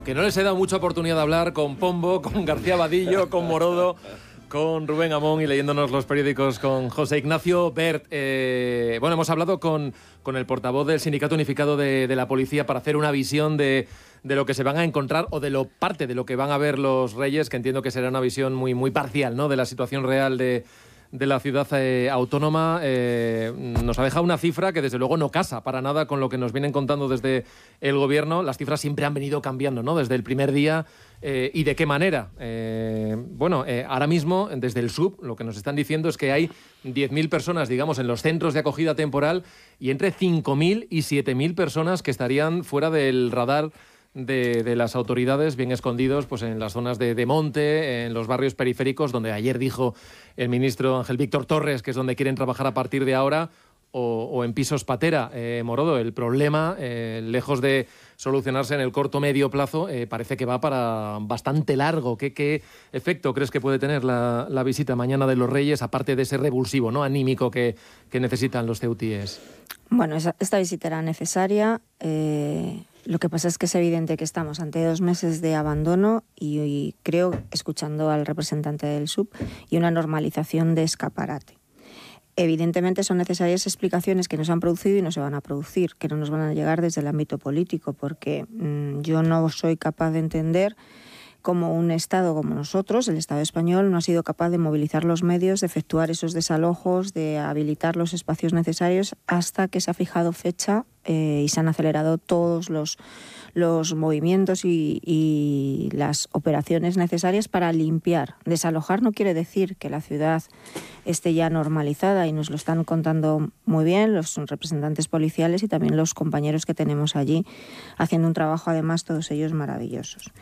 Que no les he dado mucha oportunidad de hablar con Pombo, con García Vadillo, con Morodo, con Rubén Amón y leyéndonos los periódicos con José Ignacio Bert. Bueno, hemos hablado con el portavoz del Sindicato Unificado de la Policía para hacer una visión de lo que se van a encontrar o de parte de lo que van a ver los Reyes, que entiendo que será una visión muy parcial, ¿no?, de la situación real de la ciudad autónoma. Nos ha dejado una cifra que desde luego no casa para nada con lo que nos vienen contando desde el gobierno. Las cifras siempre han venido cambiando, ¿no?, desde el primer día. ¿Y de qué manera? Ahora mismo, desde el SUB, lo que nos están diciendo es que hay 10.000 personas, digamos, en los centros de acogida temporal y entre 5.000 y 7.000 personas que estarían fuera del radar de las autoridades, bien escondidos pues en las zonas de monte, en los barrios periféricos, donde ayer dijo el ministro Ángel Víctor Torres que es donde quieren trabajar a partir de ahora, o en pisos patera. Morodo, el problema, lejos de solucionarse en el corto medio plazo, parece que va para bastante largo. ¿Qué efecto crees que puede tener la visita mañana de los Reyes, aparte de ese revulsivo, ¿no?, anímico que necesitan los ceutíes? Bueno, esta visita era necesaria. Lo que pasa es que es evidente que estamos ante 2 meses de abandono y creo, escuchando al representante del SUB, y una normalización de escaparate. Evidentemente son necesarias explicaciones que no se han producido y no se van a producir, que no nos van a llegar desde el ámbito político, porque yo no soy capaz de entender cómo un Estado como nosotros, el Estado español, no ha sido capaz de movilizar los medios, de efectuar esos desalojos, de habilitar los espacios necesarios hasta que se ha fijado fecha y se han acelerado todos los movimientos y las operaciones necesarias para limpiar. Desalojar no quiere decir que la ciudad esté ya normalizada, y nos lo están contando muy bien los representantes policiales y también los compañeros que tenemos allí, haciendo un trabajo además todos ellos maravillosos.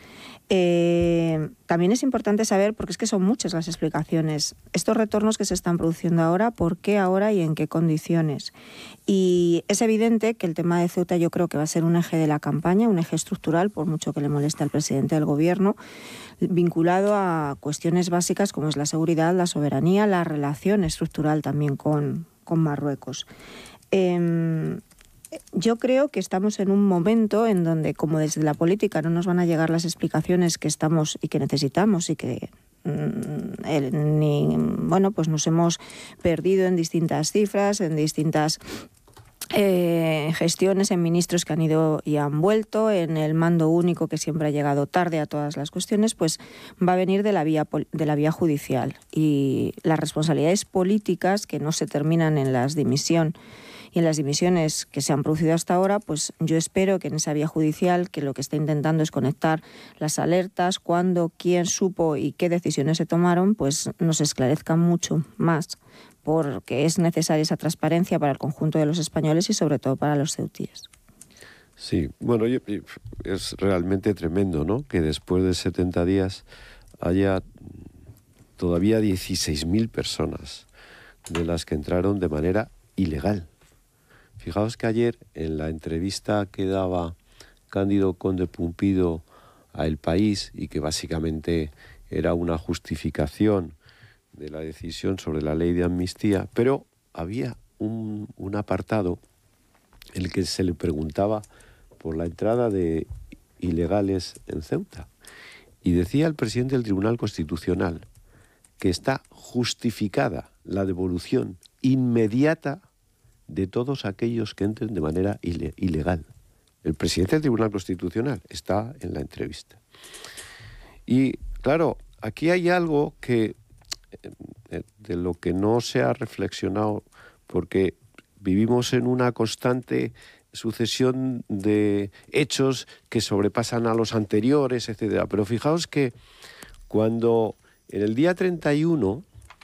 También es importante saber, porque es que son muchas las explicaciones, estos retornos que se están produciendo ahora, por qué ahora y en qué condiciones. Y es evidente que el tema de Ceuta yo creo que va a ser un eje de la campaña, un eje estructural, por mucho que le moleste al presidente del gobierno, vinculado a cuestiones básicas como es la seguridad, la soberanía, la relación estructural también con Marruecos. Yo creo que estamos en un momento en donde, como desde la política no nos van a llegar las explicaciones que estamos y que necesitamos, y que pues nos hemos perdido en distintas cifras, en distintas gestiones, en ministros que han ido y han vuelto, en el mando único que siempre ha llegado tarde a todas las cuestiones, pues va a venir de la vía judicial, y las responsabilidades políticas que no se terminan en la dimisión y en las dimisiones que se han producido hasta ahora, pues yo espero que en esa vía judicial, que lo que está intentando es conectar las alertas, cuándo, quién supo y qué decisiones se tomaron, pues nos esclarezcan mucho más, porque es necesaria esa transparencia para el conjunto de los españoles y sobre todo para los ceutíes. Sí, bueno, es realmente tremendo, ¿no?, que después de 70 días haya todavía 16.000 personas de las que entraron de manera ilegal. Fijaos que ayer, en la entrevista que daba Cándido Conde Pumpido a El País, y que básicamente era una justificación de la decisión sobre la ley de amnistía, pero había un apartado en el que se le preguntaba por la entrada de ilegales en Ceuta. Y decía el presidente del Tribunal Constitucional que está justificada la devolución inmediata de todos aquellos que entren de manera ilegal. El presidente del Tribunal Constitucional está en la entrevista. Y claro, aquí hay algo que de lo que no se ha reflexionado, porque vivimos en una constante sucesión de hechos que sobrepasan a los anteriores, etcétera. Pero fijaos que cuando en el día 31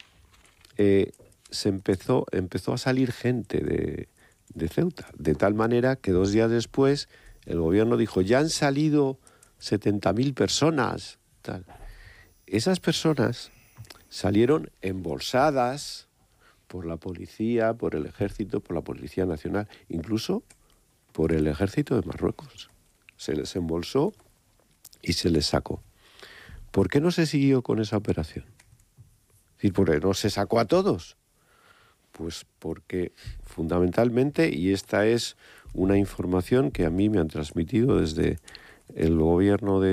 empezó a salir gente de Ceuta, de tal manera que 2 días después el gobierno dijo, ya han salido 70.000 personas. Tal. Esas personas salieron embolsadas por la policía, por el ejército, por la Policía Nacional, incluso por el ejército de Marruecos. Se les embolsó y se les sacó. ¿Por qué no se siguió con esa operación? Es decir, ¿por qué no se sacó a todos? Pues porque fundamentalmente, y esta es una información que a mí me han transmitido desde el gobierno de